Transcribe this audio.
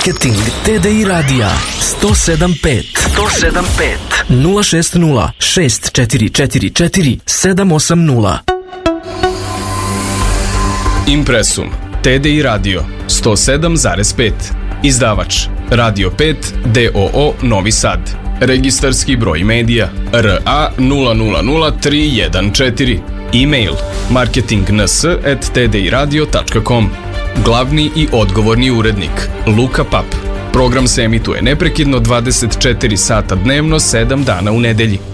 Marketing TDI radija 107.5 060 6444 780. Impresum TDI radio 107,5. Izdavač Radio 5 DOO Novi Sad. Registarski broj medija RA 000314. E-mail marketingns@tdiradio.com. Glavni i odgovorni urednik Luka Pap. Program se emituje neprekidno 24 sata dnevno, 7 dana u nedelji.